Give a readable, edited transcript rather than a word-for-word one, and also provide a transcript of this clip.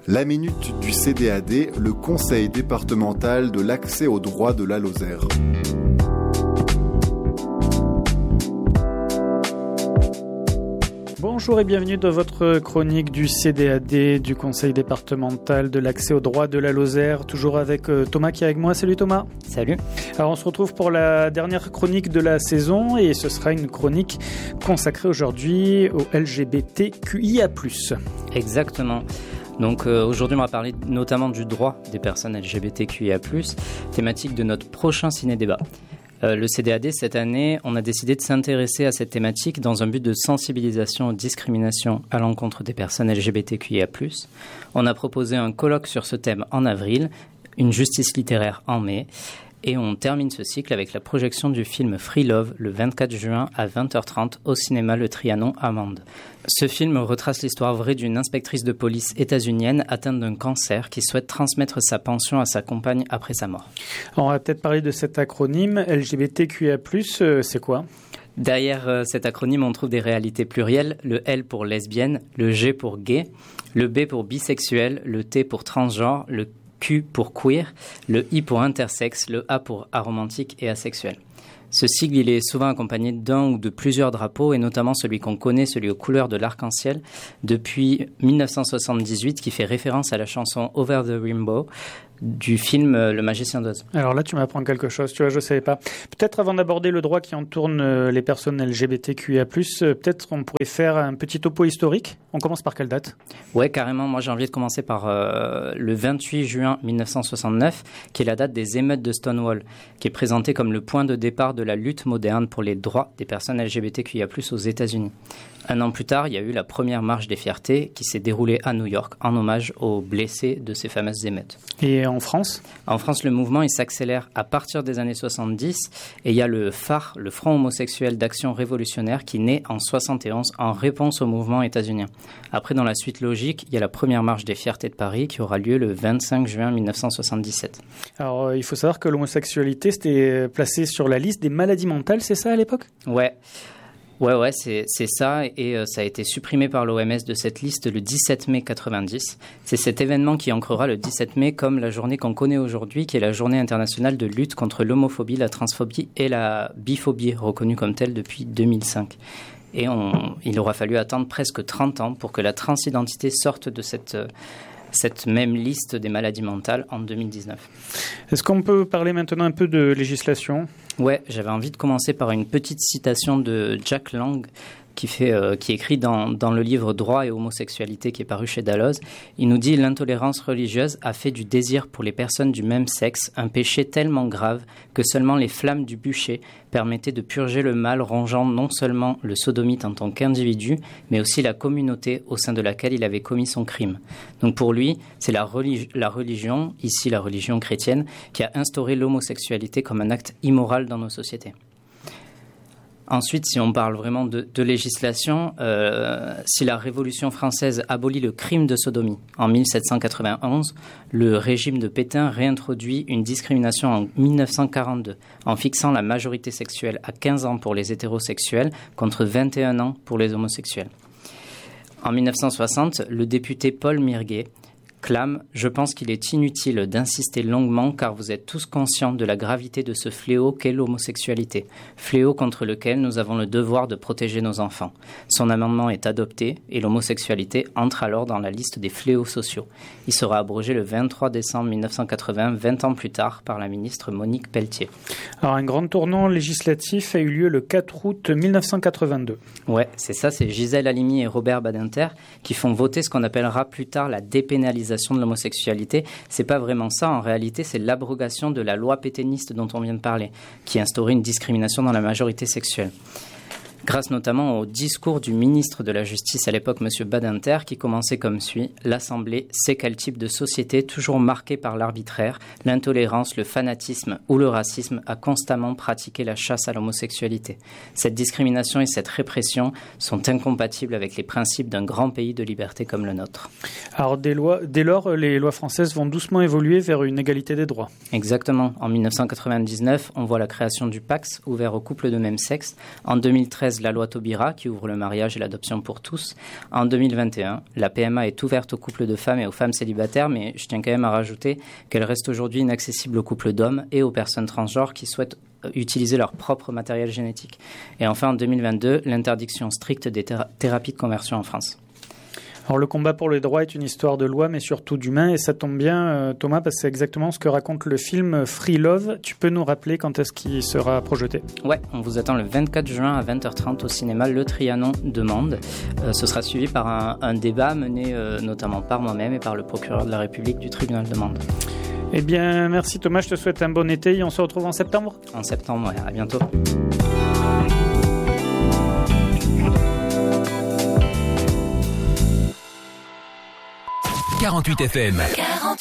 La minute du CDAD, le Conseil départemental de l'accès aux droits de la Lozère. Bonjour et bienvenue dans votre chronique du CDAD, du Conseil départemental de l'accès aux droits de la Lozère. Toujours avec Thomas qui est avec moi. Salut Thomas. Salut. Alors on se retrouve pour la dernière chronique de la saison et ce sera une chronique consacrée aujourd'hui au LGBTQIA+. Exactement. Donc aujourd'hui on va parler notamment du droit des personnes LGBTQIA+, thématique de notre prochain ciné-débat. Le CDAD, cette année, on a décidé de s'intéresser à cette thématique dans un but de sensibilisation aux discriminations à l'encontre des personnes LGBTQIA+. On a proposé un colloque sur ce thème en avril, une justice littéraire en mai, et on termine ce cycle avec la projection du film Free Love le 24 juin à 20h30 au cinéma Le Trianon à Mende. Ce film retrace l'histoire vraie d'une inspectrice de police états-unienne atteinte d'un cancer qui souhaite transmettre sa pension à sa compagne après sa mort. On va peut-être parler de cet acronyme LGBTQIA+, c'est quoi ? Derrière cet acronyme, on trouve des réalités plurielles, le L pour lesbienne, le G pour gay, le B pour bisexuel, le T pour transgenre, le Q pour queer, le I pour intersexe, le A pour aromantique et asexuel. Ce sigle, il est souvent accompagné d'un ou de plusieurs drapeaux, et notamment celui qu'on connaît, celui aux couleurs de l'arc-en-ciel, depuis 1978, qui fait référence à la chanson Over the Rainbow du film Le Magicien d'Oz. Alors là, tu m'apprends quelque chose, tu vois, je ne savais pas. Peut-être avant d'aborder le droit qui entoure les personnes LGBTQIA+, peut-être on pourrait faire un petit topo historique. On commence par quelle date ? Ouais, carrément. Moi, j'ai envie de commencer par le 28 juin 1969, qui est la date des émeutes de Stonewall, qui est présentée comme le point de départ de la lutte moderne pour les droits des personnes LGBTQIA+, aux États-Unis. Un an plus tard, il y a eu la première marche des fiertés qui s'est déroulée à New York en hommage aux blessés de ces fameuses émeutes. Et en France ? En France, le mouvement il s'accélère à partir des années 70 et il y a le phare, le Front homosexuel d'action révolutionnaire qui naît en 71 en réponse au mouvement états-unien. Après, dans la suite logique, il y a la première marche des fiertés de Paris qui aura lieu le 25 juin 1977. Alors, il faut savoir que l'homosexualité c'était placé sur la liste des maladies mentales, c'est ça à l'époque ? Ouais, c'est ça, et ça a été supprimé par l'OMS de cette liste le 17 mai 90. C'est cet événement qui ancrera le 17 mai comme la journée qu'on connaît aujourd'hui, qui est la journée internationale de lutte contre l'homophobie, la transphobie et la biphobie, reconnue comme telle depuis 2005. Et il aura fallu attendre presque 30 ans pour que la transidentité sorte de cette même liste des maladies mentales en 2019. Est-ce qu'on peut parler maintenant un peu de législation ? Ouais, j'avais envie de commencer par une petite citation de Jack Lang qui écrit dans le livre Droit et homosexualité qui est paru chez Dalloz. Il nous dit « L'intolérance religieuse a fait du désir pour les personnes du même sexe un péché tellement grave que seulement les flammes du bûcher permettaient de purger le mal rongeant non seulement le sodomite en tant qu'individu, mais aussi la communauté au sein de laquelle il avait commis son crime. » Donc pour lui, c'est la religion, ici la religion chrétienne, qui a instauré l'homosexualité comme un acte immoral dans nos sociétés. Ensuite, si on parle vraiment de législation, si la Révolution française abolit le crime de sodomie en 1791, le régime de Pétain réintroduit une discrimination en 1942 en fixant la majorité sexuelle à 15 ans pour les hétérosexuels contre 21 ans pour les homosexuels. En 1960, le député Paul Mirguet clame « Je pense qu'il est inutile d'insister longuement car vous êtes tous conscients de la gravité de ce fléau qu'est l'homosexualité, fléau contre lequel nous avons le devoir de protéger nos enfants. » Son amendement est adopté et l'homosexualité entre alors dans la liste des fléaux sociaux. Il sera abrogé le 23 décembre 1980, 20 ans plus tard, par la ministre Monique Pelletier. Alors un grand tournant législatif a eu lieu le 4 août 1982. Ouais, c'est ça, c'est Gisèle Halimi et Robert Badinter qui font voter ce qu'on appellera plus tard la dépénalisation de l'homosexualité. C'est pas vraiment ça, en réalité, c'est l'abrogation de la loi pétainiste dont on vient de parler, qui instaurait une discrimination dans la majorité sexuelle. Grâce notamment au discours du ministre de la Justice à l'époque, M. Badinter, qui commençait comme suit « L'Assemblée sait quel type de société, toujours marquée par l'arbitraire, l'intolérance, le fanatisme ou le racisme, a constamment pratiqué la chasse à l'homosexualité. Cette discrimination et cette répression sont incompatibles avec les principes d'un grand pays de liberté comme le nôtre. » Alors dès lors, les lois françaises vont doucement évoluer vers une égalité des droits. Exactement. En 1999, on voit la création du PACS, ouvert aux couples de même sexe. En 2013, 2013, la loi Taubira qui ouvre le mariage et l'adoption pour tous. En 2021, la PMA est ouverte aux couples de femmes et aux femmes célibataires, mais je tiens quand même à rajouter qu'elle reste aujourd'hui inaccessible aux couples d'hommes et aux personnes transgenres qui souhaitent utiliser leur propre matériel génétique. Et enfin, en 2022, l'interdiction stricte des thérapies de conversion en France. Alors le combat pour les droits est une histoire de loi, mais surtout d'humains, et ça tombe bien, Thomas, parce que c'est exactement ce que raconte le film Free Love. Tu peux nous rappeler quand est-ce qu'il sera projeté ? Ouais, on vous attend le 24 juin à 20h30 au cinéma Le Trianon de Mende. Ce sera suivi par un débat mené notamment par moi-même et par le procureur de la République du tribunal de Mende. Eh bien, merci Thomas, je te souhaite un bon été et on se retrouve en septembre ? En septembre, ouais, à bientôt. FM.